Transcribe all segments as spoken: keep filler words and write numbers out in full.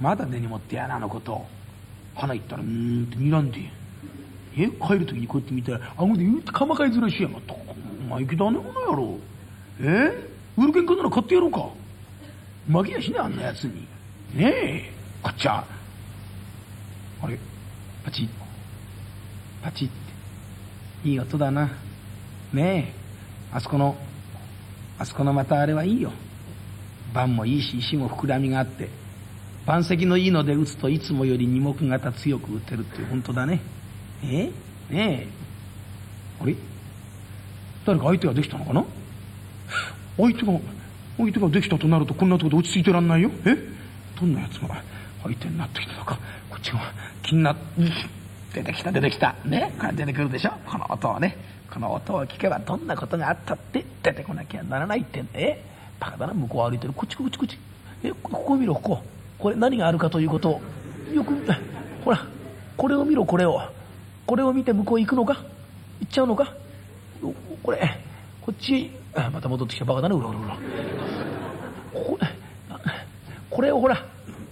まだ根に持ってやなあのこと。花行ったらうーんって睨んで、え帰る時にこうやって見たら顎でうーってかまかいずらしやがった。お前きだねこの野郎。え売る喧嘩なら買ってやろうか。負けやしねあんなやつに。ねえこっちゃあれパチッパチッっていい音だな。ねえあそこのあそこのまたあれはいいよ。盤もいいし石も膨らみがあって、盤石のいいので打つといつもより二目型強く打てるって本当だね。えねえあれ誰か相手ができたのかな。相手が相手ができたとなるとこんなところで落ち着いてらんないよ。えどんなやつが相手になってきたのかこっちが気になって、出てきた出てきたね。これ出てくるでしょこの音をね。この音を聞けばどんなことがあったって出てこなきゃならないってんだ。えバカだな。向こう歩いてるこっちこっちこっち。えここを見ろここ。これ何があるかということをよくほらこれを見ろ。これをこれを見て向こう行くのか行っちゃうのか。これこっちあまた戻ってきた。バカだなうろうろうろ。これこれをほら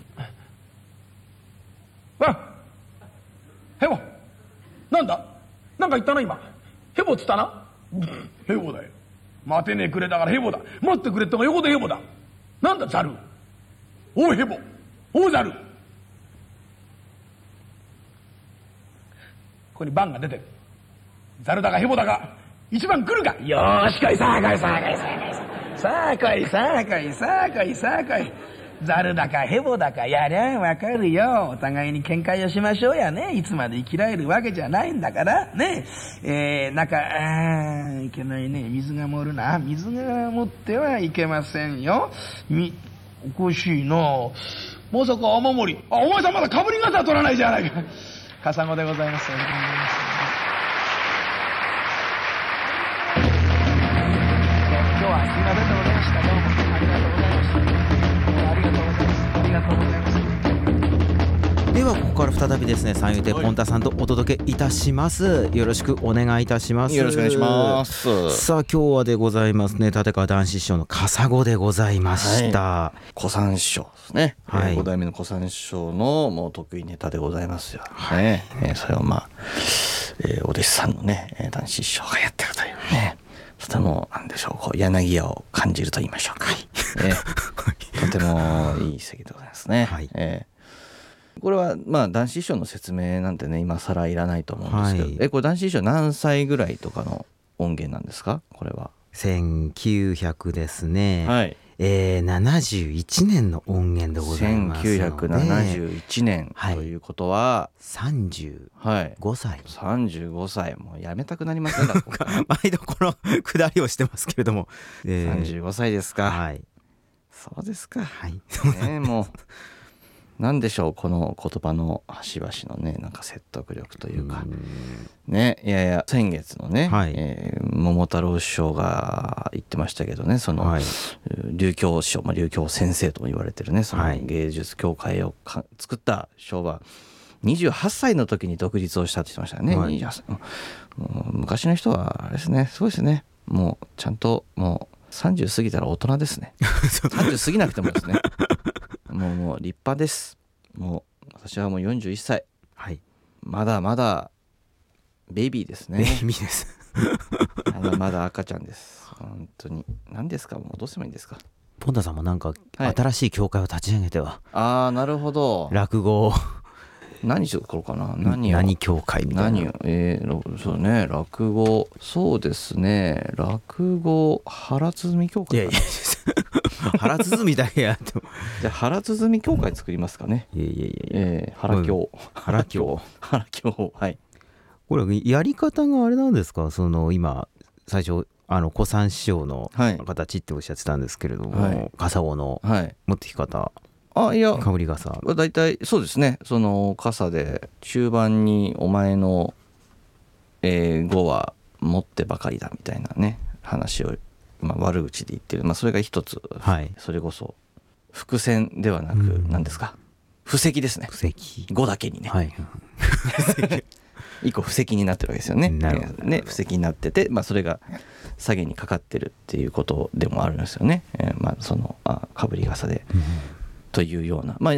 あヘボなんだなんか言ったな今。ヘボっつったな。ヘボだよ。待てねえくれだからヘボだ。待ってくれってが横でヘボだ。なんだザル。おいヘボおザル。ここに番が出てる。ザルだかヘボだか一番来るか。よーし来いさあ来いさあ来いさあ来いさあ来いさあ来いさあ来いさあ来い。ザルだかヘボだかやりゃわかるよ。お互いに喧嘩をしましょうやね。いつまで生きられるわけじゃないんだからね。えー、なんかあーいけないね。水が盛るな。水が盛ってはいけませんよ。みおかしいな。まさか雨漏り。あお前さんまだかぶり傘取らないじゃないか。カサゴでございます。今日はすいませんでございました。どうもありがとうございました。ありがとうございます。ありがとうございます。 ではここから再びですね三遊亭ポンタさんとお届けいたします。よろしくお願いいたします。 よろしくお願いします。 さあ今日はでございますね立川談志師匠のカサゴでございました、 はい、小三師匠ですね、 はい、 ご代目の小三師匠のもう得意ネタでございますよ、 はいねえー、それをまあ、えー、お弟子さんのね談志師匠がやってるというね、とてもなんでしょうこう柳家を感じると言いましょうか、えー、とてもいい席でございますね、はいえーこれはまあ談志師匠の説明なんてね今更いらないと思うんですけど、はい、えこれ談志師匠何歳ぐらいとかの音源なんですかこれは。 せんきゅうひゃくですね、はいえー、ななじゅういちねんの音源でございますのでせんきゅうひゃくななじゅういちねんということは、はい、 さんじゅうごさい、はい、 さんじゅうごさいもうやめたくなりませんか毎度このくだりをしてますけれども、 えー、さんじゅうごさいですか、はい、そうですか、はいね、もうなんでしょうこの言葉の端々のねなんか説得力というかね。いやいや先月のね、はいえー、桃太郎師匠が言ってましたけどねその、はい、琉球師匠、まあ、琉球先生とも言われてるねその芸術協会をか作った師匠はにじゅうはっさいの時に独立をしたって言ってましたね、はい、にじゅうはっさいもう昔の人はあれですねすごいですねもうちゃんともうさんじゅう過ぎたら大人ですねさんじゅう過ぎなくてもですねもうもう立派です。もう私はもうよんじゅういっさい、はい、まだまだベイビーですね。 ベイビーですまだまだ赤ちゃんです。本当に何ですかもうどうすればいいんですか。 ポンタさんもなんか新しい協会を立ち上げては、はい、 ああなるほど落語何しようかな何を何協会みたいな何を、えー、そうね落語そうですね落語腹鼓協会かないやいや腹鼓だけやってもじゃあ腹鼓協会作りますかね。 いやいやいやいや、 えー、腹協腹協腹協はいこれやり方があれなんですかその今最初あの小三師匠の形っておっしゃってたんですけれども、はい、笠尾の持ってき方、はいあいやかぶり傘だいたいそうですねその傘で中盤にお前の、えー、語は持ってばかりだみたいなね話を、まあ、悪口で言ってる、まあ、それが一つ、はい、それこそ伏線ではなく、うん、何ですか布石ですね。 布石語だけにね、 はい、 一個布石になってるわけですよね。ね布石になってて、まあ、それが下げにかかってるっていうことでもあるんですよね、えー、まあそのあかぶり傘で、うんというようなまあ